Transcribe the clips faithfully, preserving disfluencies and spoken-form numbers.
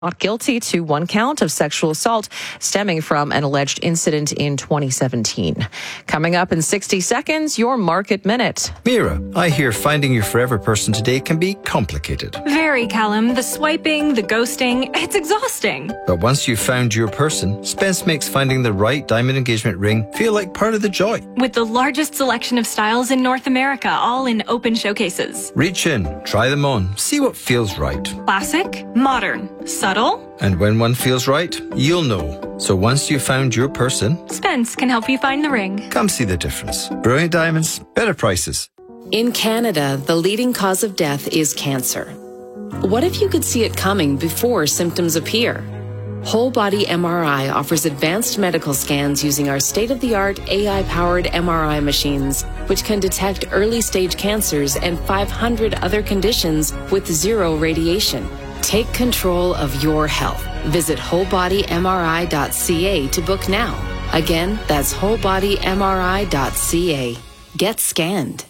Not guilty to one count of sexual assault stemming from an alleged incident in twenty seventeen. Coming up in sixty seconds, your Market Minute. Mira, I hear finding your forever person today can be complicated. Very, Callum. The swiping, the ghosting, it's exhausting. But once you've found your person, Spence makes finding the right diamond engagement ring feel like part of the joy. With the largest selection of styles in North America, all in open showcases. Reach in, try them on, see what feels right. Classic, modern, subtle. And when one feels right, you'll know. So once you've found your person, Spence can help you find the ring. Come see the difference. Brilliant Diamonds, better prices. In Canada, the leading cause of death is cancer. What if you could see it coming before symptoms appear? Whole Body M R I offers advanced medical scans using our state-of-the-art A I-powered M R I machines, which can detect early-stage cancers and five hundred other conditions with zero radiation. Take control of your health. Visit whole body M R I dot C A to book now. Again, that's whole body M R I dot C A. Get scanned.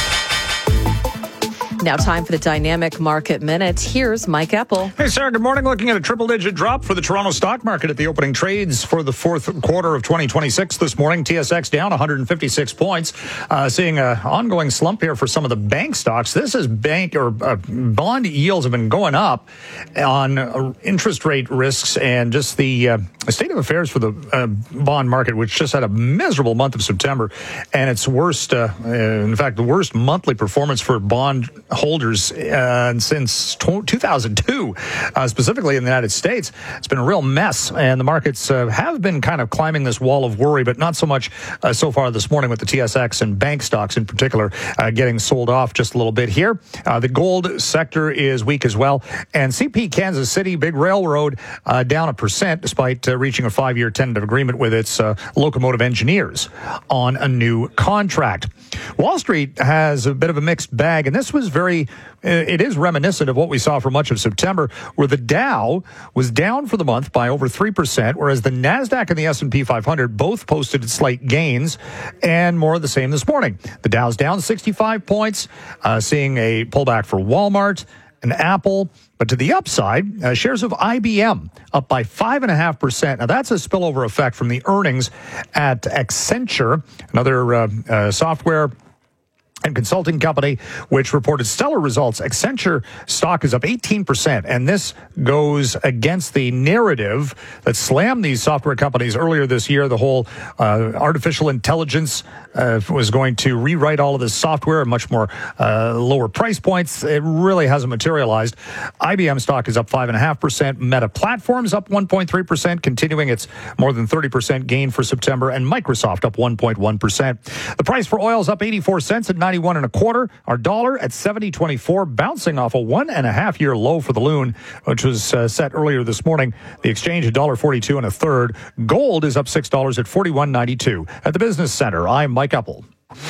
Now time for the Dynamic Market Minute. Here's Mike Epple. Hey, Sarah, good morning. Looking at a triple-digit drop for the Toronto stock market at the opening trades for the fourth quarter of twenty twenty-six this morning. T S X down one hundred fifty-six points. Uh, seeing an ongoing slump here for some of the bank stocks. This is bank or uh, bond yields have been going up on uh, interest rate risks and just the uh, state of affairs for the uh, bond market, which just had a miserable month of September and its worst, uh, uh, in fact, the worst monthly performance for bond holders uh, since two thousand two, uh, specifically in the United States. It's been a real mess, and the markets uh, have been kind of climbing this wall of worry, but not so much uh, so far this morning with the T S X and bank stocks in particular uh, getting sold off just a little bit here. Uh, the gold sector is weak as well, and C P Kansas City, big railroad, uh, down a percent despite uh, reaching a five-year tentative agreement with its uh, locomotive engineers on a new contract. Wall Street has a bit of a mixed bag, and this was very, it is reminiscent of what we saw for much of September, where the Dow was down for the month by over three percent, whereas the NASDAQ and the S and P five hundred both posted slight gains, and more of the same this morning. The Dow's down sixty-five points, uh, seeing a pullback for Walmart and Apple. But to the upside, uh, shares of I B M up by five point five percent. Now, that's a spillover effect from the earnings at Accenture, another uh, uh, software and consulting company, which reported stellar results. Accenture stock is up eighteen percent, and this goes against the narrative that slammed these software companies earlier this year. The whole uh, artificial intelligence uh, was going to rewrite all of this software at much more uh, lower price points. It really hasn't materialized. I B M stock is up five point five percent. Meta Platforms up one point three percent, continuing its more than thirty percent gain for September, and Microsoft up one point one percent. The price for oil is up eighty-four cents at ninety-one and a quarter. Our dollar at seventy twenty-four, bouncing off a one and a half year low for the loon, which was uh, set earlier this morning. The exchange at one dollar forty-two and a third. Gold is up six dollars at forty-one ninety-two. At the Business Center, I'm Mike Epple.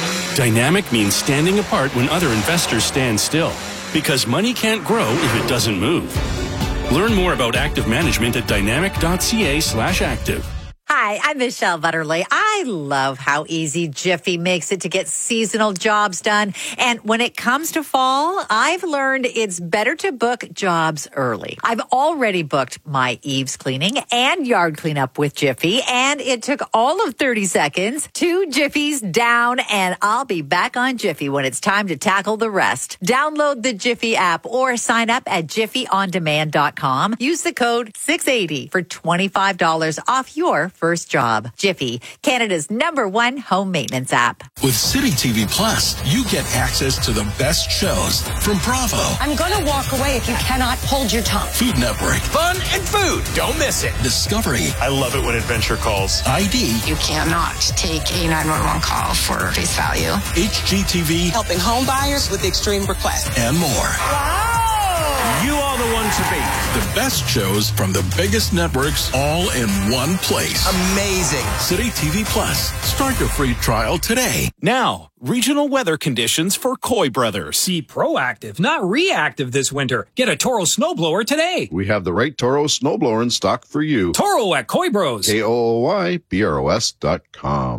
Dynamic means standing apart when other investors stand still, because money can't grow if it doesn't move. Learn more about active management at dynamic dot c a slash active. Hi, I'm Michelle Butterly. I love how easy Jiffy makes it to get seasonal jobs done. And when it comes to fall, I've learned it's better to book jobs early. I've already booked my eaves cleaning and yard cleanup with Jiffy, and it took all of thirty seconds. Two Jiffies down, and I'll be back on Jiffy when it's time to tackle the rest. Download the Jiffy app or sign up at jiffy on demand dot com. Use the code six eighty for twenty-five dollars off your first job. Jiffy, Canada's number one home maintenance app. With City T V Plus, you get access to the best shows from Bravo. I'm going to walk away if you cannot hold your tongue. Food Network. Fun and food. Don't miss it. Discovery. I love it when adventure calls. I D. You cannot take a nine one one call for face value. H G T V. Helping home buyers with extreme requests. And more. Wow. You are the one to beat. The best shows from the biggest networks all in one place. Amazing. City T V Plus. Start your free trial today. Now, regional weather conditions for Coy Brothers. See proactive, not reactive this winter. Get a Toro snowblower today. We have the right Toro snowblower in stock for you. Toro at Coy Bros. K O O Y B R O S dot com.